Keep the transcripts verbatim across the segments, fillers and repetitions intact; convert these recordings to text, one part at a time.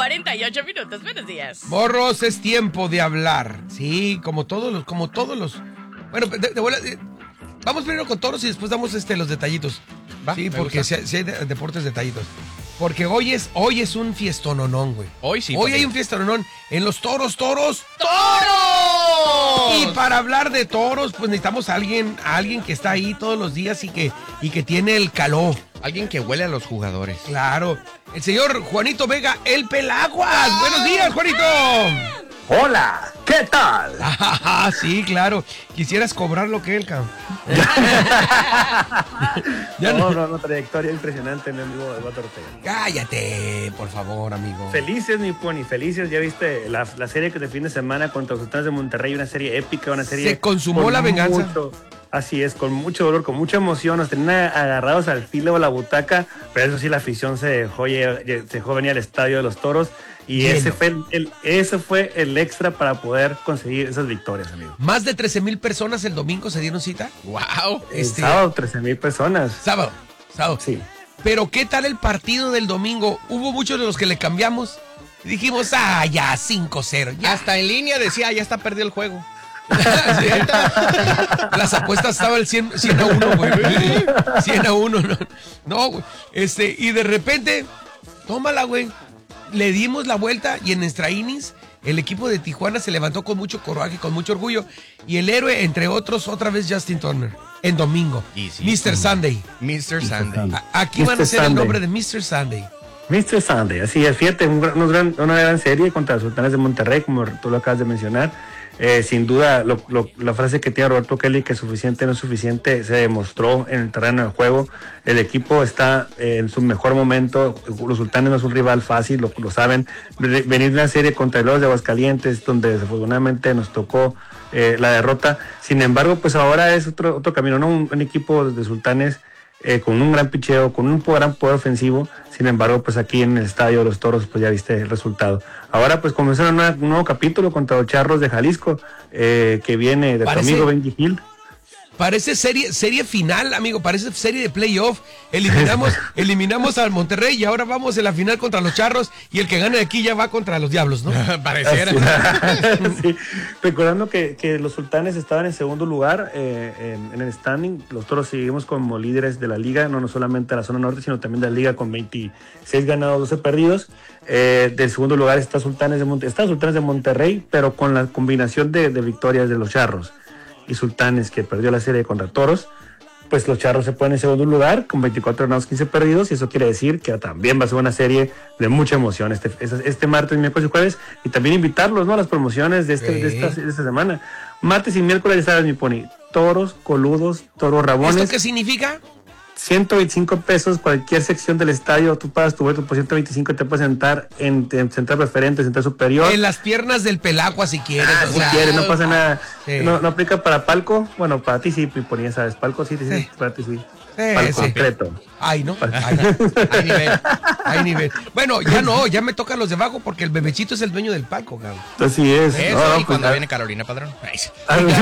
cuarenta y ocho minutos. Buenos días. Morros, es tiempo de hablar. Sí, como todos los, como todos los. Bueno, de, de, de, vamos primero con toros y después damos este los detallitos. ¿Va? Sí, porque si, si hay de, deportes detallitos. Porque hoy es, hoy es un fiestononón, güey. Hoy sí. Hoy hay un fiestononón en los toros, toros. ¡Toros! Y para hablar de toros, pues necesitamos a alguien, a alguien que está ahí todos los días y que, y que tiene el calor. Alguien que huele a los jugadores. Claro. El señor Juanito Vega, el Pelaguas. Buenos días, Juanito. Hola, ¿qué tal? Ah, sí, claro. Quisieras cobrar lo que él, cabrón. Ya no, no, no, trayectoria impresionante en el vivo de Eduardo Ortega. Cállate, por favor, amigo. Felices, mi pony, felices. Ya viste la, la serie que de fin de semana contra los Sultanes de Monterrey, una serie épica, una serie... Se consumó la venganza. Mucho, así es, con mucho dolor, con mucha emoción. Nos tenían agarrados al filo de la butaca, pero eso sí, la afición se dejó, se dejó venir al estadio de los toros. Y Lleno. ese fue el, el, ese fue el extra para poder conseguir esas victorias, amigo. Más de trece mil personas el domingo se dieron cita. ¡Wow! El Este, sábado, trece mil personas. Sábado, sábado. Sí. Pero ¿qué tal el partido del domingo? Hubo muchos de los que le cambiamos. Y dijimos, ah, ya, cinco cero. Ya. Hasta en línea decía, ya está perdido el juego. Sí. Las apuestas estaban el cien, cien a uno, güey. cien a uno, no, no, güey. Este, y de repente, tómala, güey. Le dimos la vuelta y en nuestra innings el equipo de Tijuana se levantó con mucho coraje, con mucho orgullo. Y el héroe, entre otros, otra vez Justin Turner. En domingo. Sí. mister Sunday. mister Sunday. A- aquí van a mister ser el Sunday. nombre de mister Sunday. mister Sunday, así es, fíjate, un, gran- unos gran- una gran serie contra los Sultanes de Monterrey, como tú lo acabas de mencionar. Eh, sin duda, lo, lo, la frase que tiene Roberto Kelly, que suficiente no es suficiente, se demostró en el terreno del juego. El equipo está eh, en su mejor momento. Los Sultanes no es un rival fácil, lo, lo saben. Venir de una serie contra los de Aguascalientes, donde desafortunadamente nos tocó eh, la derrota. Sin embargo, pues ahora es otro, otro camino, ¿no? Un, un equipo de Sultanes Eh, con un gran picheo, con un gran poder ofensivo. Sin embargo, pues aquí en el estadio de los Toros, pues ya viste el resultado. Ahora pues comenzó un nuevo capítulo contra los Charros de Jalisco, eh, que viene de tu Parece- amigo Benji Hill. Parece serie, serie final, amigo, parece serie de playoff. Eliminamos, eliminamos al Monterrey y ahora vamos en la final contra los Charros y el que gane de aquí ya va contra los Diablos, ¿no? Pareciera. Sí. Recordando que, que los Sultanes estaban en segundo lugar eh, en, en el standing. Los Toros seguimos como líderes de la liga, no, no solamente de la zona norte, sino también de la liga con veintiséis ganados, doce perdidos. Eh, del segundo lugar está Sultanes de Monterrey, está Sultanes de Monterrey, pero con la combinación de, de victorias de los Charros y Sultanes, que perdió la serie contra Toros, pues los Charros se ponen en segundo lugar con veinticuatro ganados, quince perdidos, y eso quiere decir que también va a ser una serie de mucha emoción este, este, este martes, miércoles y jueves, y también invitarlos, ¿no?, a las promociones de, este, Sí. de, esta, de esta semana. Martes y miércoles, ya sabes, mi pony, toros, coludos, toros rabones. ¿Esto qué significa? ciento veinticinco pesos, cualquier sección del estadio, tú pagas tu boleto por ciento veinticinco y te puedes sentar en, en central preferente, central superior. En las piernas del Pelagua si quieres. Ah, o si sea, quieres, no pasa nada. Sí. No, no aplica para palco. Bueno, para ti sí, ponía, ¿sabes? Palco sí, sí, Sí. para ti sí. Sí, Palco sí. completo. Ay, ¿no? Ay, hay nivel, hay nivel. Bueno, ya no, ya me tocan los de abajo porque el bebechito es el dueño del palco, cabrón. Así es. Eso, No, y pues, cuando ya- viene Carolina Padrón. Ay, sí.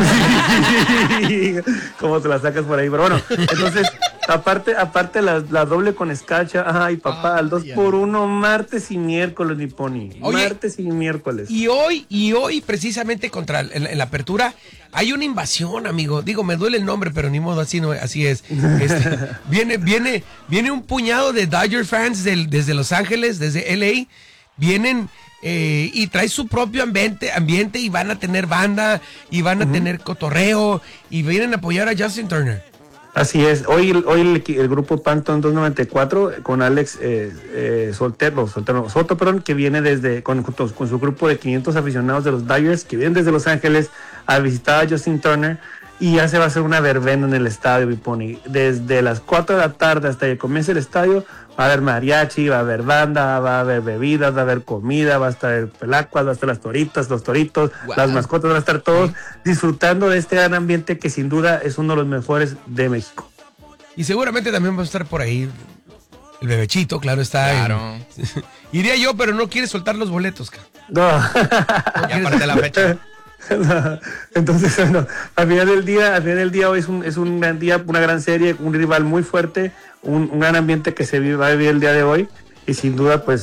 ¿Cómo te la sacas por ahí? Pero bueno, entonces, aparte, aparte la, la doble con escarcha, ay papá, al dos Ay, por uno, martes y miércoles, mi pony. Oye, Martes y miércoles. Y hoy, y hoy, precisamente contra en, la- en la apertura, hay una invasión, amigo. Digo, me duele el nombre, pero ni modo, así no, así es. Este, viene, viene, viene un puñado de Dodger fans del- desde Los Ángeles, desde L A. Vienen eh, y trae su propio ambiente, ambiente y van a tener banda y van a tener cotorreo y vienen a apoyar a Justin Turner. Así es, hoy, hoy el, equi- el grupo Panton doscientos noventa y cuatro con Alex eh, eh, Soltero, Soltero, Soto, perdón, que viene desde, con, junto con su grupo de quinientos aficionados de los Dodgers, que vienen desde Los Ángeles a visitar a Justin Turner, y ya se va a hacer una verbena en el estadio, mi pony. Desde las cuatro de la tarde hasta que comience el estadio, va a haber mariachi, va a haber banda, va a haber bebidas, va a haber comida, va a estar el pelacuas, va a estar las toritas, los toritos, Wow. las mascotas, van a estar todos disfrutando de este gran ambiente que sin duda es uno de los mejores de México. Y seguramente también va a estar por ahí el bebechito, claro está. Claro. en- Iría yo, pero no quiere soltar los boletos, ca. No. Ya aparte la fecha. Entonces, bueno, al final del día, al final del día hoy es un, es un gran día, una gran serie, un rival muy fuerte, un, un gran ambiente que se vive, va a vivir el día de hoy, y sin duda, pues